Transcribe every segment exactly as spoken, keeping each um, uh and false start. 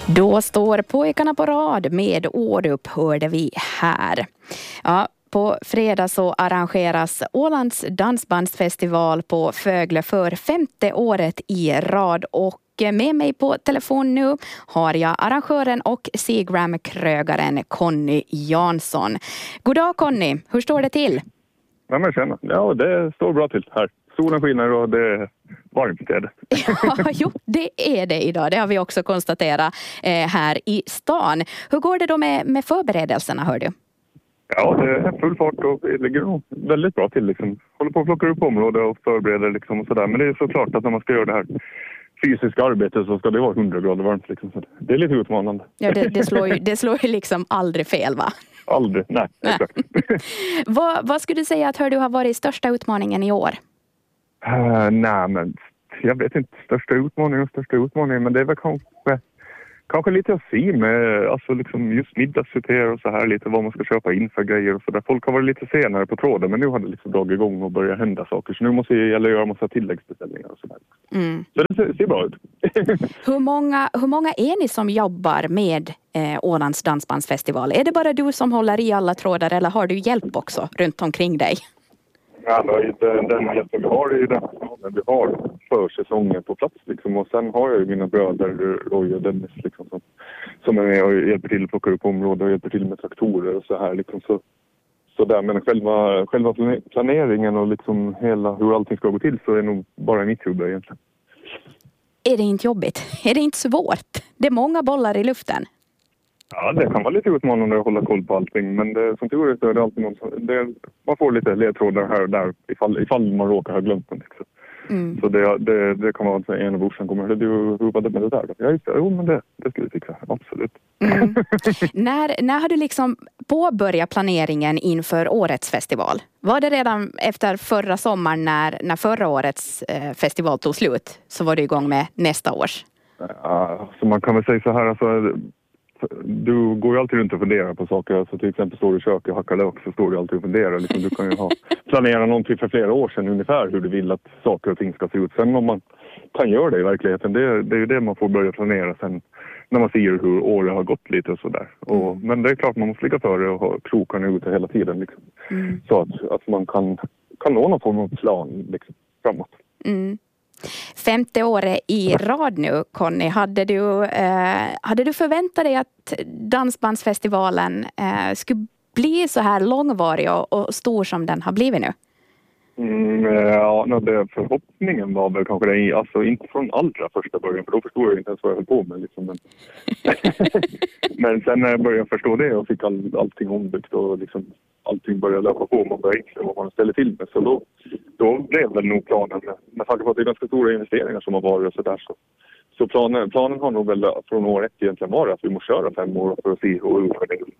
Då står pojkarna på rad med Årup, hörde vi här. Ja, på fredag så arrangeras Ålands dansbandsfestival på Fögle för femte året i rad, och med mig på telefon nu har jag arrangören och Seagram-krögaren Conny Jansson. God dag Conny, hur står det till? Ja, men känna. Ja, det står bra till här. Solen skiner och det är varmt i det. Ja, jo, det är det idag. Det har vi också konstaterat eh, här i stan. Hur går det då med, med förberedelserna, hör du? Ja, det är full fart och det ligger nog väldigt bra till. Liksom. Håller på att plocka upp området och förbereder liksom och sådär. Men det är såklart att när man ska göra det här fysiska arbetet så ska det vara hundra grader varmt. Liksom. Så det är lite utmanande. Ja, det, det, slår ju, det slår ju liksom aldrig fel, va? Aldrig, nej. nej. Exakt. vad, vad skulle du säga att hör du har varit största utmaningen i år? Uh, nej, men jag vet inte. Största utmaningen och största utmaningen. Men det är väl kanske, kanske lite att se med alltså liksom just middagssorter och så här. Lite vad man ska köpa in för grejer och så där. Folk har varit lite senare på tråden, men nu har det liksom dragit igång och börjat hända saker. Så nu måste jag göra en massa tilläggsbeställningar och så där. Mm. Så det ser, ser bra ut. hur, många, hur många är ni som jobbar med eh, Ålands dansbandsfestival? Är det bara du som håller i alla trådar eller har du hjälp också runt omkring dig? Ja, den, den hjälpen vi har är den vi har för säsongen på plats. Liksom. Och sen har jag ju mina bröder Roy och Dennis liksom, som, som är med och hjälper till att plocka upp områden och hjälper till med traktorer och så här. Liksom. Så, så där. Men själva, själva planeringen och liksom hela, hur allting ska gå till så är nog bara mitt huvud egentligen. Är det inte jobbigt? Är det inte svårt? Det är många bollar i luften. Ja, det kan vara lite utmanande att hålla koll på allting. Men det, som tur är så är det alltid någon som, det, man får lite ledtrådar här och där ifall, ifall man råkar ha glömt den. Liksom. Mm. Så det, det, det kan vara att en av brorsan kommer. Du ropade med det där. Ja, just det. Jo, men det, det ska vi fixa. Absolut. Mm. när, när har du liksom påbörjat planeringen inför årets festival? Var det redan efter förra sommaren när, när förra årets eh, festival tog slut? Så var du igång med nästa års? Ja, så man kan väl säga så här. Alltså, du går ju alltid runt och funderar på saker. Alltså till exempel står du i köket och hackar lök så står du alltid och funderar. Liksom, du kan ju ha, planera någonting för flera år sedan ungefär hur du vill att saker och ting ska se ut. Sen om man kan göra det i verkligheten, det, det är ju det man får börja planera sen när man ser hur året har gått lite och sådär. Och, men det är klart man måste ligga före och ha krokarna ute hela tiden. Liksom. Mm. Så att, att man kan, kan nå någon form av plan liksom, framåt. Mm. Femte året i rad nu, Conny. Hade du, eh, hade du förväntat dig att dansbandsfestivalen eh, skulle bli så här långvarig och, och stor som den har blivit nu? Mm, ja, det förhoppningen var väl kanske det, alltså inte från allra första början, för då förstod jag inte ens vad jag höll på med. Liksom. Men, men sen när jag började förstå det och fick all, allting ombyggt och liksom allting började löpa på och man började inse vad man ställer till med. Så då, då blev väl nog planen, med tanke på att det är ganska stora investeringar som har varit och sådär. Så, så planen, planen har nog väl från år ett egentligen varit att vi måste köra fem år för att se hur,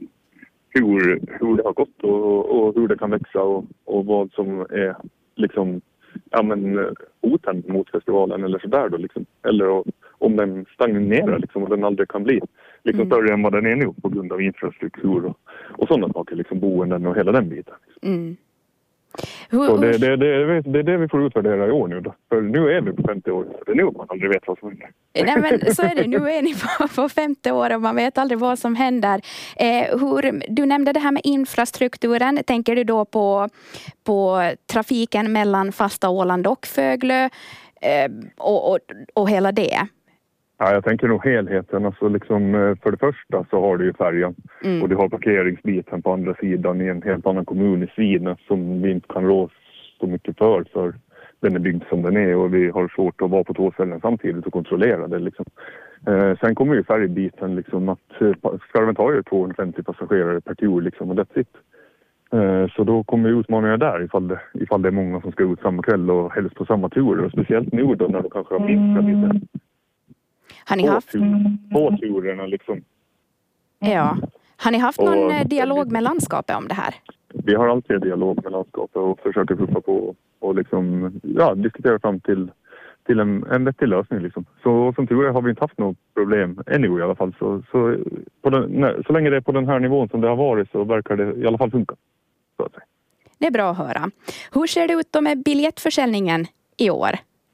hur, hur det har gått och, och hur det kan växa och, och vad som är liksom, ja men hoten mot festivalen eller sådär då liksom. Eller och, om den stagnerar liksom och den aldrig kan bli liksom mm. större än vad den är nu på grund av infrastruktur och, och sådana saker, liksom boenden och hela den biten. Mm. Hur, så det, det, det, det är det vi får utvärdera i år nu då. För nu är vi på femtio år, så det är nu man aldrig vet vad som händer. Nej men så är det, nu är ni på, på femtio år och man vet aldrig vad som händer. Eh, hur, du nämnde det här med infrastrukturen. Tänker du då på, på trafiken mellan fasta Åland och Fögle eh, och, och, och hela det? Ja, jag tänker nog helheten. Alltså liksom, för det första så har du ju färjan. Mm. Och du har parkeringsbiten på andra sidan i en helt annan kommun i Svina som vi inte kan rå så mycket för. För den är byggd som den är och vi har svårt att vara på två ställen samtidigt och kontrollera det. Liksom. Eh, sen kommer ju färgbiten liksom att skarven tar ju tvåhundrafemtio passagerare per tur liksom, och that's it. Eh, så då kommer ju utmaningar där ifall det, ifall det är många som ska ut samma kväll och helst på samma turer. Och speciellt nu då när de kanske har minskat lite. Har ni haft... På turerna liksom. Ja. Har ni haft någon och, dialog med landskapet om det här? Vi har alltid en dialog med landskapet och försöker puffa på och liksom, ja, diskutera fram till, till en, en vettig lösning. Liksom. Så som tur är har vi inte haft något problem ännu i alla fall. Så, så, på den, nej, så länge det är på den här nivån som det har varit så verkar det i alla fall funka. Så att säga. Det är bra att höra. Hur ser det ut då med biljettförsäljningen i år?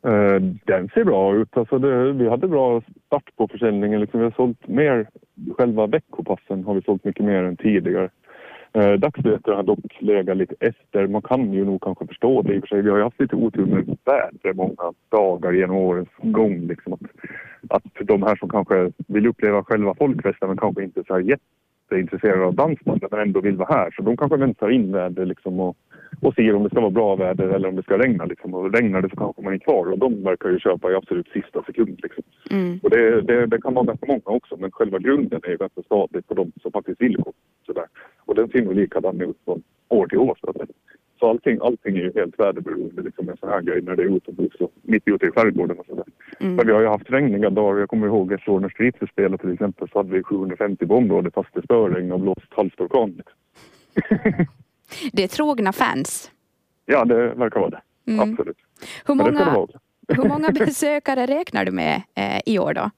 Uh, den ser bra ut. Alltså det, vi hade bra start på försäljningen. Liksom vi har sålt mer, själva veckopassen har vi sålt mycket mer än tidigare. Uh, dagsbiljetter har dock legat lite efter. Man kan ju nog kanske förstå det i och för sig. Vi har ju haft lite otur med väder många dagar genom årens gång. Liksom att, att de här som kanske vill uppleva själva folkfesten men kanske inte är så här jätteintresserade av dansbandet men ändå vill vara här. Så de kanske väntar in väder liksom och och ser om det ska vara bra väder eller om det ska regna. Liksom. Och regnar det så kanske man är kvar. Och de verkar ju köpa i absolut sista sekund. Liksom. Mm. Och det, det, det kan vara ganska många också. Men själva grunden är ju ganska stadigt på de som faktiskt vill gå. Sådär. Och den ser nog likadan ut från år till år. Så, att, så allting, allting är ju helt väderberoende. Liksom, en sån här grej när det är utomhus och mitt ute i skärgården och sådär. Mm. Men vi har ju haft regniga dagar. Jag kommer ihåg ett år när Street spelade till exempel så hade vi sjuhundrafemtio på området fast det spöregn och blåst halvstorkan. Liksom. Det är trogna fans. Ja, det verkar vara det. Mm. Absolut. Hur många, hur många besökare räknar du med eh, i år då?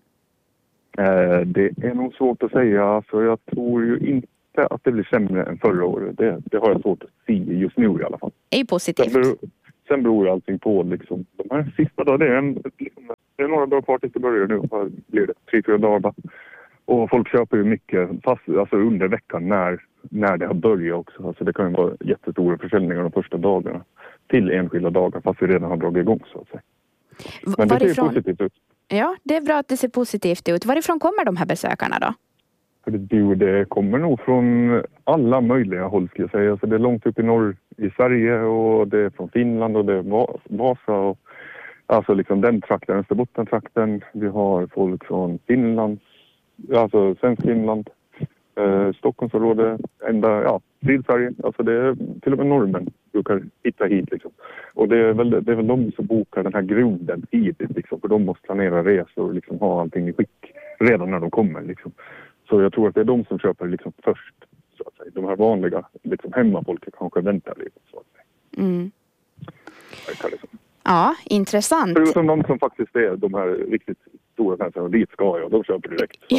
Eh, det är nog svårt att säga. Alltså, jag tror ju inte att det blir sämre än förra året. Det, det har jag svårt att se just nu i alla fall. Det är positivt. Sen beror, sen beror allting på liksom. De här sista dagarna, det är, en, liksom, det är några dagar kvar tills det börjar nu. Här blir det tre, fyra dagar. Och folk köper ju mycket fast, alltså under veckan när, när det har börjat också. Alltså det kan ju vara jättestora försäljningar de första dagarna till enskilda dagar fast vi redan har dragit igång så att säga. Men det Varifrån? ser positivt ut. Ja, det är bra att det ser positivt ut. Varifrån kommer de här besökarna då? Det, det kommer nog från alla möjliga håll ska jag säga. Alltså det är långt upp i norr i Sverige och det är från Finland och det är Vasa och alltså liksom den trakten, Österbotten-trakten. Vi har folk från Finland. Alltså svensk Finland, eh, Stockholmsområde, ända, ja, Sydsverige. Alltså det är till och med norrmän brukar hitta hit liksom. Och det är väl, det är väl de som bokar den här grunden tidigt liksom. För de måste planera resor och liksom ha allting i skick redan när de kommer liksom. Så jag tror att det är de som köper liksom först så att säga. De här vanliga liksom hemmafolket kanske väntar lite så att säga. Mm. Ja, intressant. Förutom de som faktiskt är de här riktigt stora fansen och dit ska jag, de köper direkt. Ja.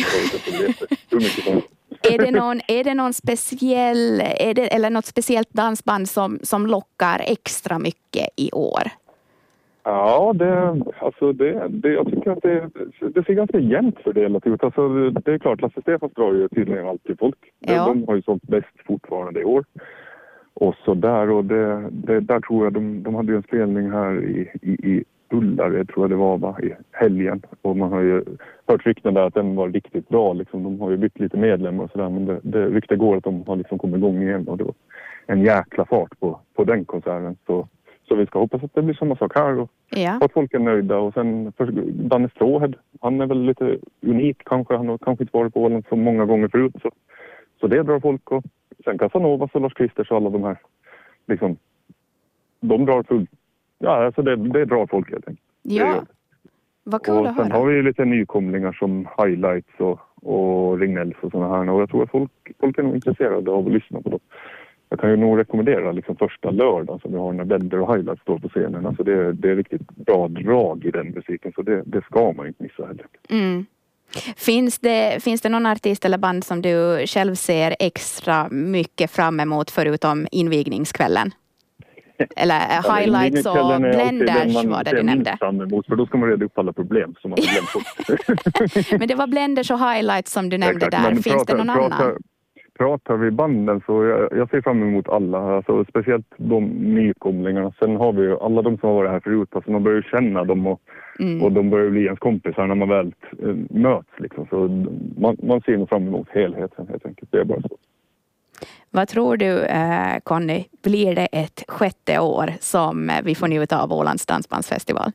är, det någon, är det någon speciell, är det, eller något speciellt dansband som, som lockar extra mycket i år? Ja, det, alltså det, det, jag tycker att det, det ser ganska jämnt fördelat ut. Alltså det är klart, Lasse Stefans drar ju tydligen alltid folk. Ja. De har ju sålt bäst fortfarande i år. Och så där, och det, det, där tror jag de, de hade ju en spelning här i, i, i Ullare, tror jag det var, va, i helgen. Och man har ju hört rykten där att den var riktigt bra. Liksom. De har ju bytt lite medlemmar och sådär, men det, det ryktet går att de har liksom kommit igång igen. Och det var en jäkla fart på, på den konserten. Så, så vi ska hoppas att det blir samma sak här och ja. Att folk är nöjda. Och sen för Danne Stråhed, han är väl lite unik kanske. Han har kanske inte varit på Åland så många gånger förut. Så, så det drar folk och sen Casanovas och Lars Kristers och alla de här, liksom, de drar full. Ja, alltså det, det drar folk helt enkelt. Ja, vad kul att höra. Sen har vi lite nykomlingar som Highlights och, och Ringnells och sådana här. Och jag tror att folk, folk är nog intresserade av att lyssna på dem. Jag kan ju nog rekommendera liksom första lördagen som vi har när Blender och Highlights står på scenen. Alltså det, det är riktigt bra drag i den musiken, så det, det ska man inte missa heller. Mm. Finns det, finns det någon artist eller band som du själv ser extra mycket fram emot förutom invigningskvällen? Eller ja, Highlights och Blenders var det du nämnde. Fram emot, för då ska man reda upp alla problem som man har glömt. Men det var Blenders och Highlights som du nämnde där. Finns pratar, det någon pratar, annan? Pratar vi banden så jag, jag ser fram emot alla. Alltså, speciellt de nykomlingarna. Sen har vi ju alla de som har varit här förut. Alltså, man börjar ju känna dem och, mm. och de börjar bli ens kompisar när man väl äh, möts. Liksom. Så man, man ser nog fram emot helheten helt enkelt. Det är bara så. Vad tror du, eh, Conny, blir det ett sjätte år som vi får njuta av Ålands dansbandsfestival?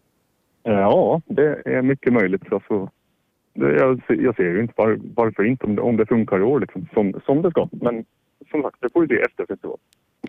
Ja, det är mycket möjligt. Alltså, det, jag, jag ser ju inte var, varför inte om det, om det funkar i år liksom, som, som det ska. Men som sagt, det får ju det efter festival.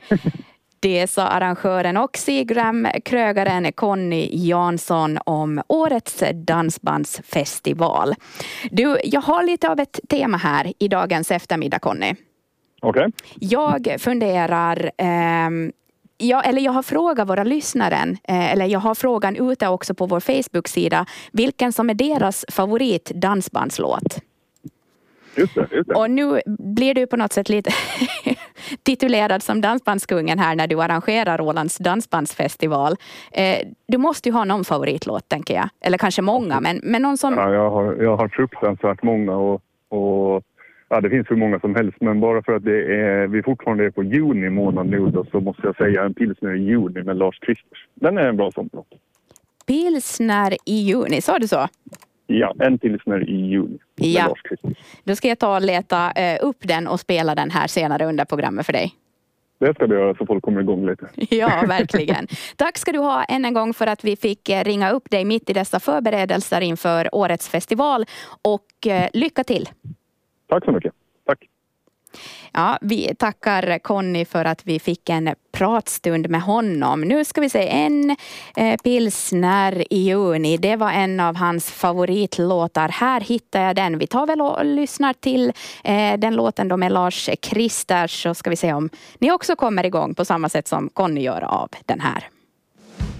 Det sa arrangören och Seagram-krögaren Conny Jansson om årets dansbandsfestival. Du, jag har lite av ett tema här i dagens eftermiddag, Conny. Okej. Okay. Jag funderar, eh, ja, eller jag har frågat våra lyssnare, eh, eller jag har frågan ute också på vår Facebook-sida, vilken som är deras favorit dansbandslåt. Just det, just det. Och nu blir det på något sätt lite titulerad som dansbandskungen här när du arrangerar Ålands dansbandsfestival. Eh, du måste ju ha någon favoritlåt, tänker jag. Eller kanske många, men, men någon som... Ja, jag har, jag har fruktansvärt många och, och ja, det finns hur många som helst. Men bara för att det är, vi fortfarande är på juni månad nu då, så måste jag säga en pilsner i juni med Lars Kristers. Den är en bra sån låt. Pilsner i juni, sa du så? Ja, en pilsner i juni med ja. Lars Kristers. Då ska jag ta och leta eh, upp den och spela den här senare under programmet för dig. Det ska du göra så folk kommer igång lite. Ja, verkligen. Tack ska du ha än en gång för att vi fick ringa upp dig mitt i dessa förberedelser inför årets festival. Och eh, lycka till! Tack så mycket. Tack. Ja, vi tackar Conny för att vi fick en pratstund med honom. Nu ska vi se en eh, pilsner i juni. Det var en av hans favoritlåtar. Här hittar jag den. Vi tar väl och lyssnar till eh, den låten då med Lars Kristers, så ska vi se om ni också kommer igång på samma sätt som Conny gör av den här.